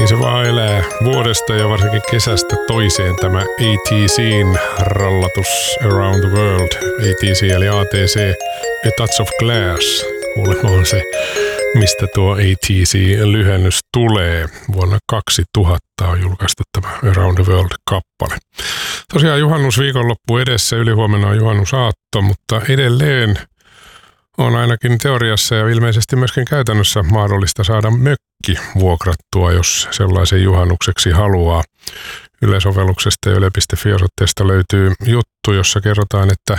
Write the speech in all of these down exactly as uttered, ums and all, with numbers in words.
Niin se vaan elää vuodesta ja varsinkin kesästä toiseen tämä A T C:n rallatus Around the World. A T C eli A T C, A Touch of Glass. Kuulemma on se, mistä tuo A T C-lyhennys tulee. Vuonna kaksituhatta on julkaistu tämä Around the World-kappale. Tosiaan juhannusviikonloppu edessä, ylihuomenna on juhannusaatto, mutta edelleen on ainakin teoriassa ja ilmeisesti myöskin käytännössä mahdollista saada mökki vuokrattua, jos sellaisen juhannukseksi haluaa. Yle-sovelluksesta ja yle piste fi-osoitteesta löytyy juttu, jossa kerrotaan, että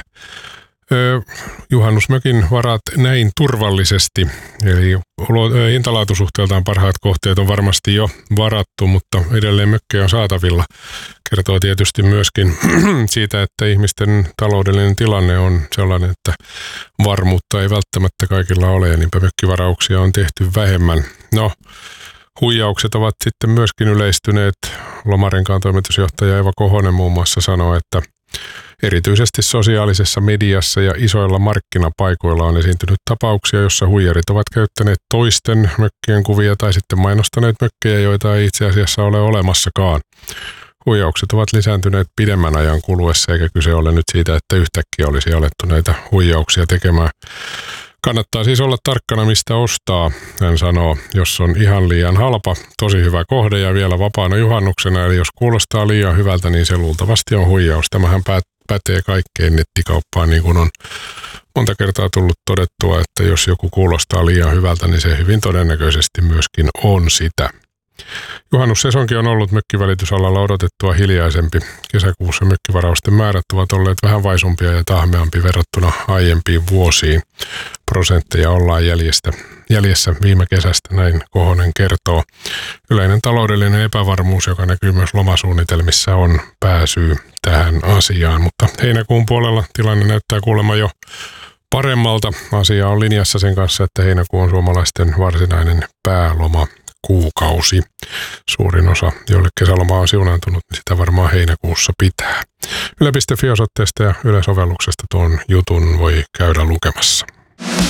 ö, juhannusmökin varat näin turvallisesti. Eli hintalaatusuhteeltaan parhaat kohteet on varmasti jo varattu, mutta edelleen mökkejä on saatavilla. Kertoo tietysti myöskin siitä, että ihmisten taloudellinen tilanne on sellainen, että varmuutta ei välttämättä kaikilla ole, ja niinpä mökkivarauksia on tehty vähemmän. No, huijaukset ovat sitten myöskin yleistyneet. Lomarenkaan toimitusjohtaja Eva Kohonen muun muassa sanoi, että erityisesti sosiaalisessa mediassa ja isoilla markkinapaikoilla on esiintynyt tapauksia, jossa huijarit ovat käyttäneet toisten mökkien kuvia tai sitten mainostaneet mökkejä, joita ei itse asiassa ole olemassakaan. Huijaukset ovat lisääntyneet pidemmän ajan kuluessa, eikä kyse ole nyt siitä, että yhtäkkiä olisi alettu näitä huijauksia tekemään. Kannattaa siis olla tarkkana, mistä ostaa, hän sanoo, jos on ihan liian halpa, tosi hyvä kohde ja vielä vapaana juhannuksena, eli jos kuulostaa liian hyvältä, niin se luultavasti on huijaus. Tämähän pätee kaikkeen nettikauppaan, niin kuin on monta kertaa tullut todettua, että jos joku kuulostaa liian hyvältä, niin se hyvin todennäköisesti myöskin on sitä. Juhannussesonki on ollut mökkivälitysalalla odotettua hiljaisempi. Kesäkuussa mökkivarausten määrät ovat olleet vähän vaisumpia ja tahmeampi verrattuna aiempiin vuosiin. Prosentteja ollaan jäljestä, jäljessä viime kesästä, näin Kohonen kertoo. Yleinen taloudellinen epävarmuus, joka näkyy myös lomasuunnitelmissa, on pääsyy tähän asiaan. Mutta heinäkuun puolella tilanne näyttää kuulemma jo paremmalta. Asia on linjassa sen kanssa, että heinäkuu on suomalaisten varsinainen pääloma. Kuukausi. Suurin osa, joille kesäloma on siunaantunut, niin sitä varmaan heinäkuussa pitää. yle piste fi-osoitteesta ja Yle-sovelluksesta tuon jutun voi käydä lukemassa.